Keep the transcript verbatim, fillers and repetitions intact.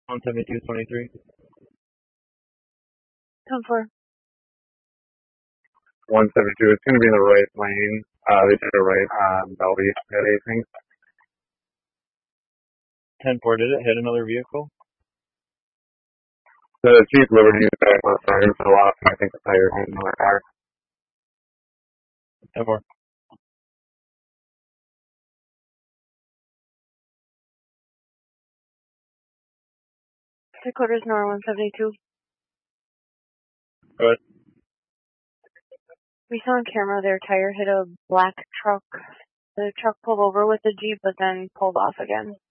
one seventy-two twenty-three. ten four. one seventy-two, it's going to be in the right lane. Uh, they took a right on Belby at eighteen. ten four, did it hit another vehicle? The Jeep Liberty is back left side for the loss, and I think the tire hit another car. ten four. Headquarters Nor one seventy-two. Go ahead. We saw on camera their tire hit a black truck. The truck pulled over with the Jeep, but then pulled off again.